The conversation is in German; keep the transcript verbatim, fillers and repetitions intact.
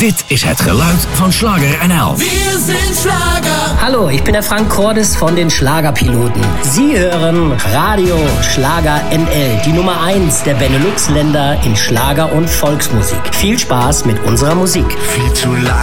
Dit is het geluid van Schlager N L. Wir sind Schlager. Hallo, ich bin der Frank Cordes von den Schlagerpiloten. Sie hören Radio Schlager N L, die Nummer eins der Benelux-Länder in Schlager und Volksmusik. Viel Spaß mit unserer Musik. Viel zu lang